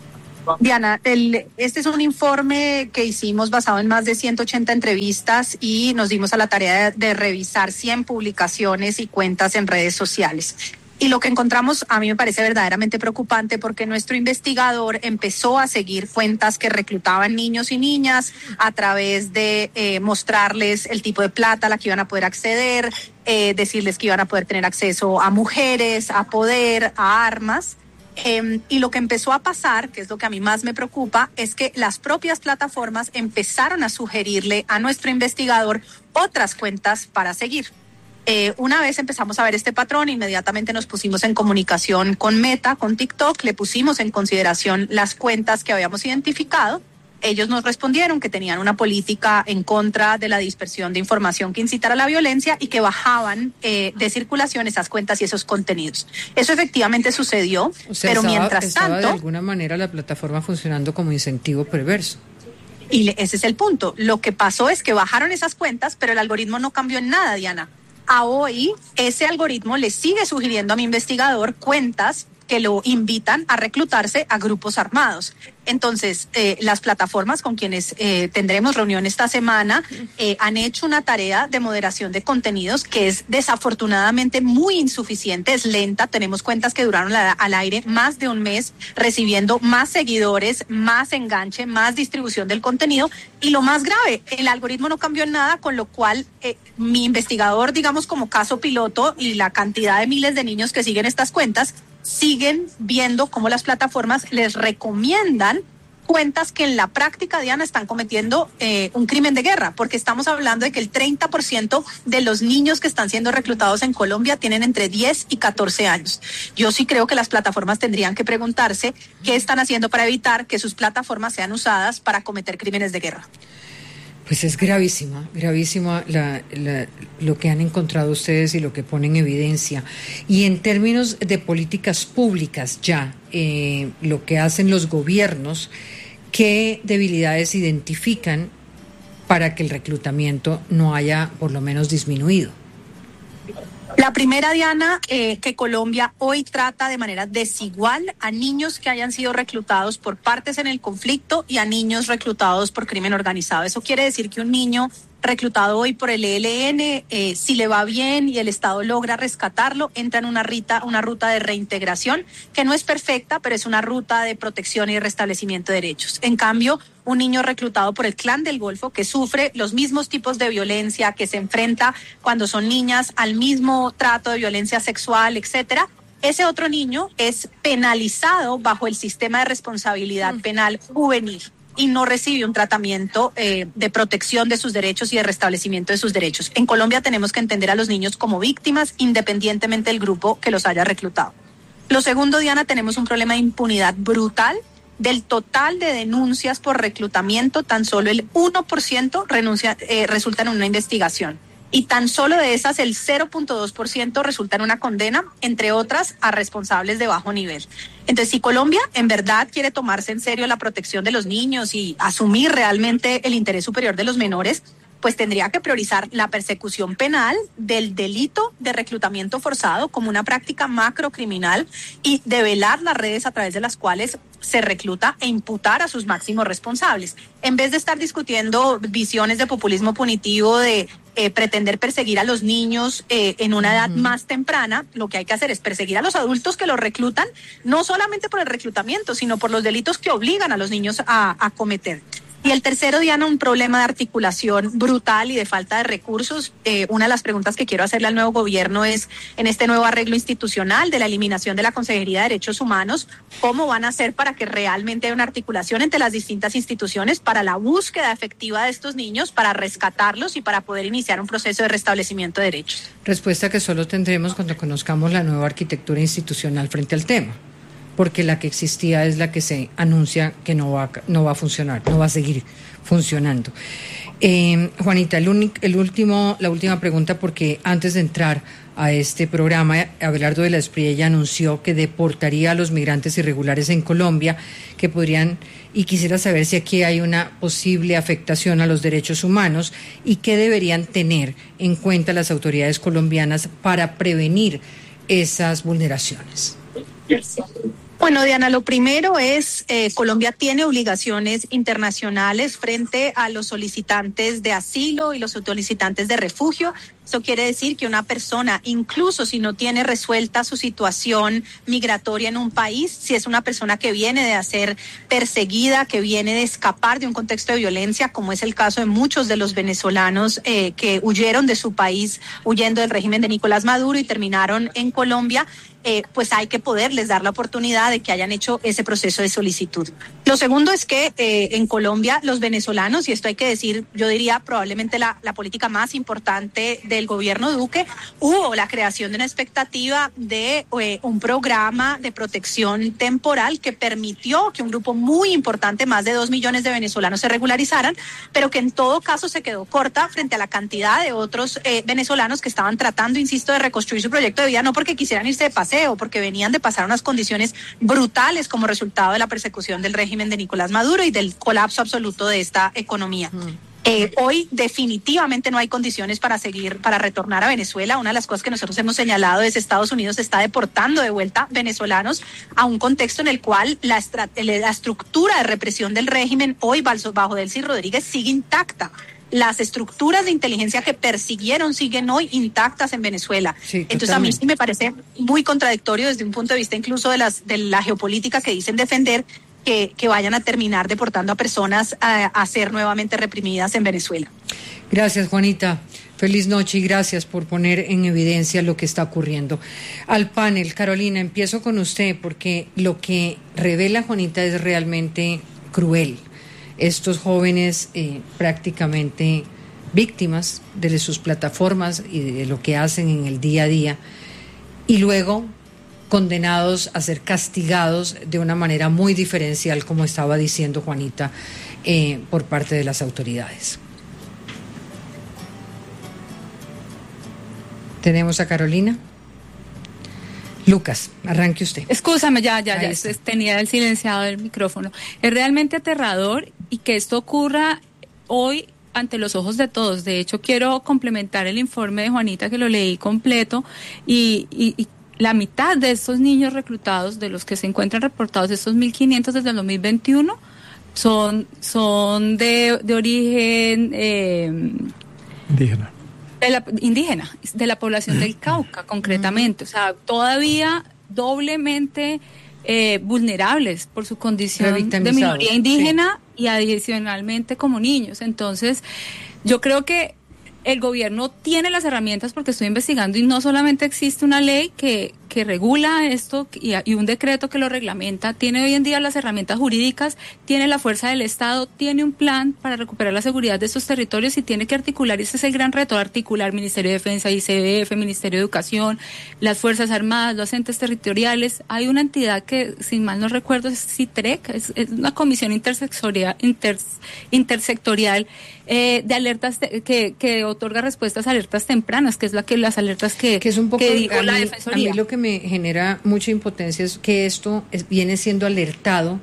Diana, este es un informe que hicimos basado en más de 180 entrevistas y nos dimos a la tarea de revisar 100 publicaciones y cuentas en redes sociales. Y lo que encontramos a mí me parece verdaderamente preocupante porque nuestro investigador empezó a seguir cuentas que reclutaban niños y niñas a través de mostrarles el tipo de plata a la que iban a poder acceder, decirles que iban a poder tener acceso a mujeres, a poder, a armas. Y lo que empezó a pasar, que es lo que a mí más me preocupa, es que las propias plataformas empezaron a sugerirle a nuestro investigador otras cuentas para seguir. Una vez empezamos a ver este patrón, inmediatamente nos pusimos en comunicación con Meta, con TikTok, le pusimos en consideración las cuentas que habíamos identificado. Ellos nos respondieron que tenían una política en contra de la dispersión de información que incitara a la violencia y que bajaban de circulación esas cuentas y esos contenidos. Eso efectivamente sucedió, pero mientras tanto... de alguna manera la plataforma funcionando como incentivo perverso. Y ese es el punto. Lo que pasó es que bajaron esas cuentas, pero el algoritmo no cambió en nada, Diana. A hoy, ese algoritmo le sigue sugiriendo a mi investigador cuentas que lo invitan a reclutarse a grupos armados. Entonces, las plataformas con quienes tendremos reunión esta semana han hecho una tarea de moderación de contenidos que es desafortunadamente muy insuficiente, es lenta. Tenemos cuentas que duraron al aire más de un mes, recibiendo más seguidores, más enganche, más distribución del contenido. Y lo más grave, el algoritmo no cambió en nada, con lo cual mi investigador, digamos como caso piloto, y la cantidad de miles de niños que siguen estas cuentas, siguen viendo cómo las plataformas les recomiendan cuentas que en la práctica, Diana, están cometiendo un crimen de guerra, porque estamos hablando de que el 30% de los niños que están siendo reclutados en Colombia tienen entre 10 y 14 años. Yo sí creo que las plataformas tendrían que preguntarse qué están haciendo para evitar que sus plataformas sean usadas para cometer crímenes de guerra. Pues es gravísima lo que han encontrado ustedes y lo que ponen en evidencia. Y en términos de políticas públicas ya, lo que hacen los gobiernos, ¿qué debilidades identifican para que el reclutamiento no haya por lo menos disminuido? La primera, Diana, que Colombia hoy trata de manera desigual a niños que hayan sido reclutados por partes en el conflicto y a niños reclutados por crimen organizado. Eso quiere decir que un niño reclutado hoy por el ELN, si le va bien y el Estado logra rescatarlo, entra en una ruta de reintegración que no es perfecta, pero es una ruta de protección y restablecimiento de derechos. En cambio, un niño reclutado por el Clan del Golfo, que sufre los mismos tipos de violencia, que se enfrenta cuando son niñas al mismo trato de violencia sexual, etcétera, ese otro niño es penalizado bajo el sistema de responsabilidad penal juvenil y no recibe un tratamiento de protección de sus derechos y de restablecimiento de sus derechos. En Colombia tenemos que entender a los niños como víctimas, independientemente del grupo que los haya reclutado. Lo segundo, Diana, tenemos un problema de impunidad brutal. Del total de denuncias por reclutamiento, tan solo el 1% resulta en una investigación. Y tan solo de esas, el 0.2% resulta en una condena, entre otras, a responsables de bajo nivel. Entonces, si Colombia en verdad quiere tomarse en serio la protección de los niños y asumir realmente el interés superior de los menores, pues tendría que priorizar la persecución penal del delito de reclutamiento forzado como una práctica macrocriminal y develar las redes a través de las cuales se recluta e imputar a sus máximos responsables. En vez de estar discutiendo visiones de populismo punitivo, de pretender perseguir a los niños en una edad más temprana, lo que hay que hacer es perseguir a los adultos que los reclutan, no solamente por el reclutamiento, sino por los delitos que obligan a los niños a cometer. Y el tercero, Diana, un problema de articulación brutal y de falta de recursos. Una de las preguntas que quiero hacerle al nuevo gobierno es, en este nuevo arreglo institucional de la eliminación de la Consejería de Derechos Humanos, ¿cómo van a hacer para que realmente haya una articulación entre las distintas instituciones para la búsqueda efectiva de estos niños, para rescatarlos y para poder iniciar un proceso de restablecimiento de derechos? Respuesta que solo tendremos cuando conozcamos la nueva arquitectura institucional frente al tema, porque la que existía es la que se anuncia que no va a funcionar, no va a seguir funcionando. Juanita, la última pregunta, porque antes de entrar a este programa, Abelardo de la Espriella anunció que deportaría a los migrantes irregulares en Colombia, que podrían, y quisiera saber si aquí hay una posible afectación a los derechos humanos y qué deberían tener en cuenta las autoridades colombianas para prevenir esas vulneraciones. Bueno, Diana, lo primero es Colombia tiene obligaciones internacionales frente a los solicitantes de asilo y los solicitantes de refugio. Eso quiere decir que una persona, incluso si no tiene resuelta su situación migratoria en un país, si es una persona que viene de ser perseguida, que viene de escapar de un contexto de violencia, como es el caso de muchos de los venezolanos que huyeron de su país, huyendo del régimen de Nicolás Maduro y terminaron en Colombia, pues hay que poderles dar la oportunidad de que hayan hecho ese proceso de solicitud. Lo segundo es que en Colombia los venezolanos, y esto hay que decir, yo diría probablemente la política más importante del gobierno Duque, hubo la creación de una expectativa de un programa de protección temporal que permitió que un grupo muy importante, más de 2 millones de venezolanos, se regularizaran, pero que en todo caso se quedó corta frente a la cantidad de otros venezolanos que estaban tratando, insisto, de reconstruir su proyecto de vida, no porque quisieran irse de paseo, porque venían de pasar unas condiciones brutales como resultado de la persecución del régimen de Nicolás Maduro y del colapso absoluto de esta economía. Hoy definitivamente no hay condiciones para retornar a Venezuela. Una de las cosas que nosotros hemos señalado es que Estados Unidos está deportando de vuelta venezolanos a un contexto en el cual la estructura de represión del régimen hoy bajo Delcy Rodríguez sigue intacta. Las estructuras de inteligencia que persiguieron siguen hoy intactas en Venezuela. Sí, entonces a mí sí me parece muy contradictorio desde un punto de vista incluso de la geopolítica que dicen defender, que vayan a terminar deportando a personas a ser nuevamente reprimidas en Venezuela. Gracias, Juanita. Feliz noche y gracias por poner en evidencia lo que está ocurriendo. Al panel, Carolina, empiezo con usted porque lo que revela Juanita es realmente cruel. Estos jóvenes prácticamente víctimas de sus plataformas y de lo que hacen en el día a día y luego condenados a ser castigados de una manera muy diferencial, como estaba diciendo Juanita, por parte de las autoridades. ¿Tenemos a Carolina? Lucas, arranque usted. Excúsame, ya, tenía el silenciado del micrófono. Es realmente aterrador y que esto ocurra hoy ante los ojos de todos. De hecho, quiero complementar el informe de Juanita, que lo leí completo, y la mitad de estos niños reclutados, de los que se encuentran reportados, de estos 1.500 desde el 2021, son de origen indígena, de la población del Cauca, concretamente. O sea, todavía doblemente vulnerables por su condición de minoría indígena, sí, y adicionalmente como niños. Entonces, yo creo que el gobierno tiene las herramientas, porque estoy investigando y no solamente existe una ley que regula esto y un decreto que lo reglamenta, tiene hoy en día las herramientas jurídicas, tiene la fuerza del Estado, tiene un plan para recuperar la seguridad de estos territorios y tiene que articular, y ese es el gran reto, articular Ministerio de Defensa, ICBF, Ministerio de Educación, las Fuerzas Armadas, los entes territoriales. Hay una entidad que, sin mal no recuerdo, es CITREC, es una comisión intersectorial de alertas que otorga respuestas a alertas tempranas, que es las alertas que es un poco, que dijo la Defensoría. A mí lo que me genera mucha impotencia es que esto viene siendo alertado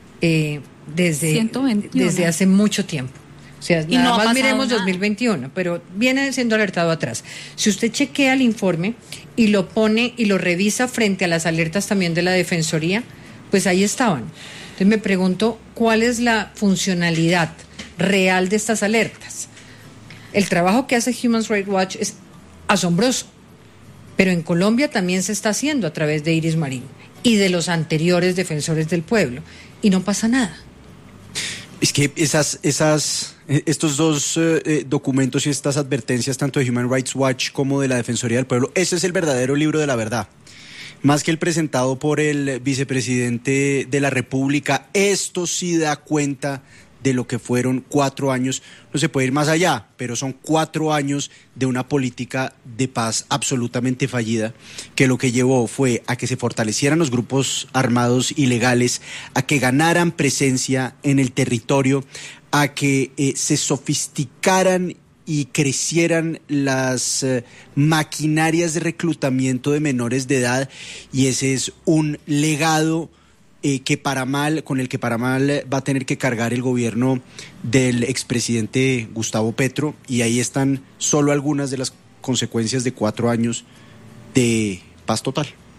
desde hace mucho tiempo. O sea, y nada más miremos 2021, pero viene siendo alertado atrás. Si usted chequea el informe y lo pone y lo revisa frente a las alertas también de la Defensoría, pues ahí estaban. Entonces me pregunto, ¿cuál es la funcionalidad real de estas alertas? El trabajo que hace Human Rights Watch es asombroso, pero en Colombia también se está haciendo a través de Iris Marín y de los anteriores defensores del pueblo, y no pasa nada. Es que estos dos documentos y estas advertencias, tanto de Human Rights Watch como de la Defensoría del Pueblo, ese es el verdadero libro de la verdad. Más que el presentado por el vicepresidente de la República, esto sí da cuenta de lo que fueron 4 años, no se puede ir más allá, pero son 4 años de una política de paz absolutamente fallida, que lo que llevó fue a que se fortalecieran los grupos armados ilegales, a que ganaran presencia en el territorio, a que se sofisticaran y crecieran las maquinarias de reclutamiento de menores de edad, y ese es un legado con el que para mal va a tener que cargar el gobierno del expresidente Gustavo Petro, y ahí están solo algunas de las consecuencias de 4 años de paz total.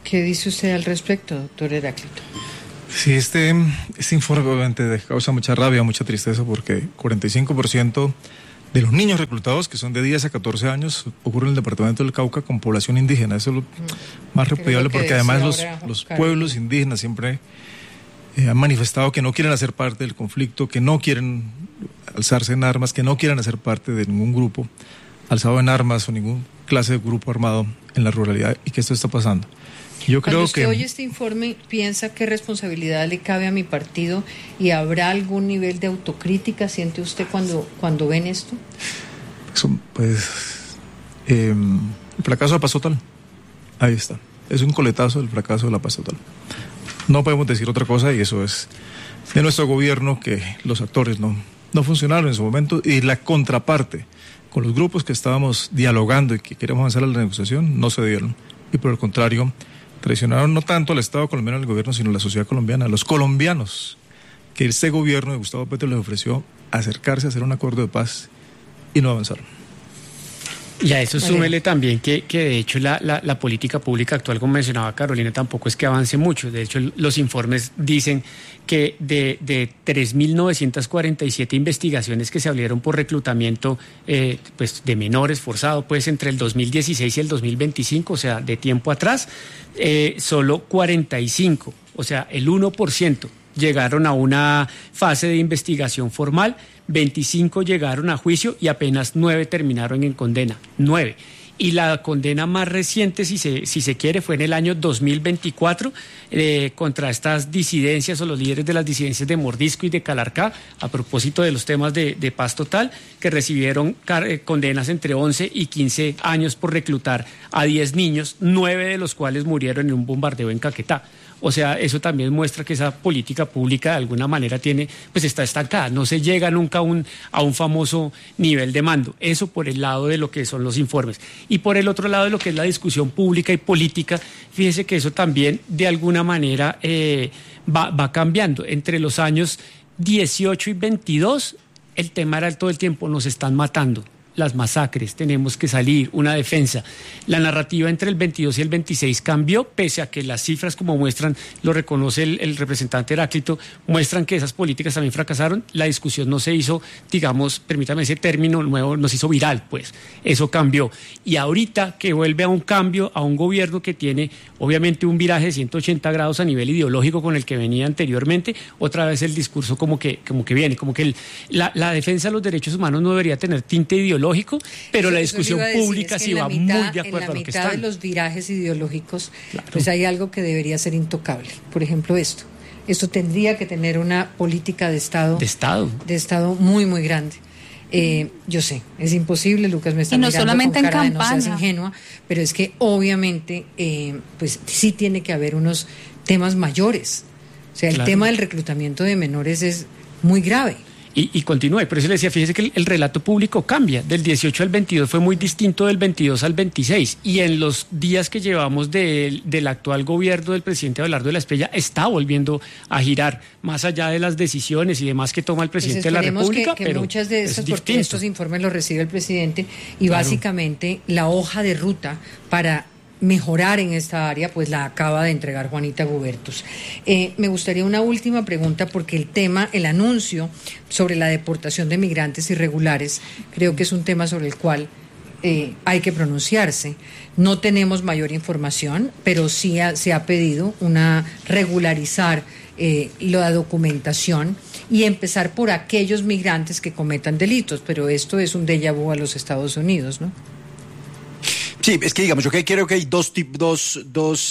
¿Qué dice usted al respecto, doctor Heráclito? Sí, este informe obviamente causa mucha rabia, mucha tristeza, porque 45% de los niños reclutados, que son de 10 a 14 años, ocurre en el departamento del Cauca con población indígena. Eso es lo más repudiable, porque además los pueblos indígenas siempre han manifestado que no quieren hacer parte del conflicto, que no quieren alzarse en armas, que no quieren hacer parte de ningún grupo alzado en armas o ningún clase de grupo armado en la ruralidad, y que esto está pasando. Yo creo Cuando usted que oye este informe, ¿piensa qué responsabilidad le cabe a mi partido y habrá algún nivel de autocrítica siente usted cuando ven esto? El fracaso de la paz total, ahí está, es un coletazo del fracaso de la paz total. No podemos decir otra cosa, y eso es de nuestro gobierno, que los actores no funcionaron en su momento, y la contraparte con los grupos que estábamos dialogando y que queríamos avanzar a la negociación no se dieron, y por el contrario traicionaron no tanto al Estado colombiano, al gobierno, sino a la sociedad colombiana, a los colombianos, que este gobierno de Gustavo Petro les ofreció acercarse a hacer un acuerdo de paz y no avanzaron. Y a eso súmele también que de hecho la política pública actual, como mencionaba Carolina, tampoco es que avance mucho. De hecho, los informes dicen que de 3.947 investigaciones que se abrieron por reclutamiento pues de menores forzado, pues entre el 2016 y el 2025, o sea, de tiempo atrás, solo 45, o sea, el 1%. Llegaron a una fase de investigación formal, 25 llegaron a juicio y apenas 9 terminaron en condena, 9. Y la condena más reciente, si se quiere, fue en el año 2024 contra estas disidencias o los líderes de las disidencias de Mordisco y de Calarcá, a propósito de los temas de paz total, que recibieron condenas entre 11 y 15 años por reclutar a 10 niños, 9 de los cuales murieron en un bombardeo en Caquetá. O sea, eso también muestra que esa política pública de alguna manera está estancada, no se llega nunca a un famoso nivel de mando. Eso por el lado de lo que son los informes. Y por el otro lado de lo que es la discusión pública y política, fíjese que eso también de alguna manera va cambiando. Entre los años 18 y 22, el tema era todo el tiempo, nos están matando. Las masacres, tenemos que salir, una defensa. La narrativa entre el 22 y el 26 cambió, pese a que las cifras, como muestran, lo reconoce el representante Heráclito, muestran que esas políticas también fracasaron. La discusión no se hizo, digamos, permítame ese término nuevo, no se hizo viral, pues. Eso cambió. Y ahorita que vuelve a un cambio, a un gobierno que tiene, obviamente, un viraje de 180 grados a nivel ideológico con el que venía anteriormente, otra vez el discurso como que viene, como que la defensa de los derechos humanos no debería tener tinte ideológico, pero la discusión pública sí va muy de acuerdo a lo que está. En la mitad de los virajes ideológicos, claro, pues hay algo que debería ser intocable. Por ejemplo, esto tendría que tener una política de Estado muy, muy grande. Yo sé, es imposible, Lucas me está mirando solamente con cara en campaña. de no seas ingenua, pero es que obviamente pues sí tiene que haber unos temas mayores. O sea, el tema del reclutamiento de menores es muy grave. Y continúe, por eso le decía, fíjese que el relato público cambia, del 18 al 22 fue muy distinto del 22 al 26, y en los días que llevamos del actual gobierno del presidente Abelardo de la Espriella está volviendo a girar, más allá de las decisiones y demás que toma el presidente de la República, que pero muchas de esas, porque estos informes los recibe el presidente, y básicamente la hoja de ruta para mejorar en esta área, pues la acaba de entregar Juanita Gubertus. Me gustaría una última pregunta, porque el anuncio sobre la deportación de migrantes irregulares, creo que es un tema sobre el cual hay que pronunciarse. No tenemos mayor información, pero sí se ha pedido regularizar la documentación y empezar por aquellos migrantes que cometan delitos, pero esto es un déjà vu a los Estados Unidos, ¿no? Sí, es que digamos, yo creo que hay dos tipos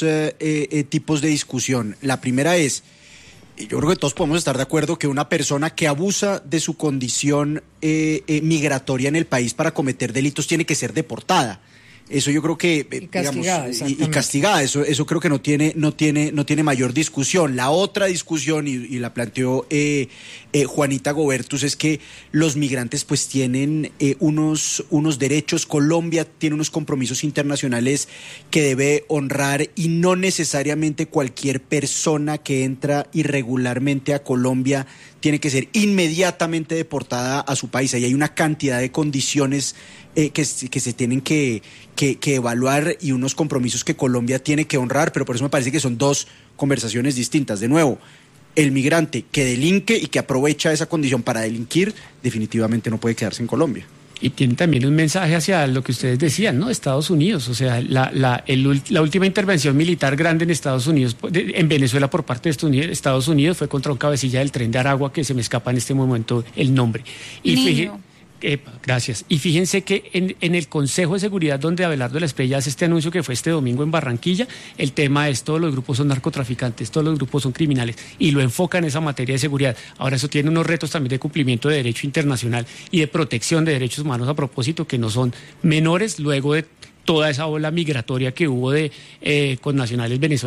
de discusión. La primera es, yo creo que todos podemos estar de acuerdo que una persona que abusa de su condición migratoria en el país para cometer delitos tiene que ser deportada. Eso yo creo que y castigada, eso creo que no tiene mayor discusión. La otra discusión, y la planteó Juanita Gubertus, es que los migrantes pues tienen unos derechos. Colombia tiene unos compromisos internacionales que debe honrar, y no necesariamente cualquier persona que entra irregularmente a Colombia tiene que ser inmediatamente deportada a su país. Ahí hay una cantidad de condiciones que se tienen que evaluar y unos compromisos que Colombia tiene que honrar, pero por eso me parece que son dos conversaciones distintas. De nuevo, el migrante que delinque y que aprovecha esa condición para delinquir definitivamente no puede quedarse en Colombia. Y tiene también un mensaje hacia lo que ustedes decían, ¿no? Estados Unidos, o sea, la última intervención militar grande en Estados Unidos, en Venezuela por parte de Estados Unidos fue contra un cabecilla del tren de Aragua, que se me escapa en este momento el nombre. Y gracias. Y fíjense que en el Consejo de Seguridad, donde Abelardo de la Espriella hace este anuncio que fue este domingo en Barranquilla, el tema es todos los grupos son narcotraficantes, todos los grupos son criminales, y lo enfoca en esa materia de seguridad. Ahora eso tiene unos retos también de cumplimiento de derecho internacional y de protección de derechos humanos a propósito, que no son menores luego de toda esa ola migratoria que hubo de connacionales venezolanos.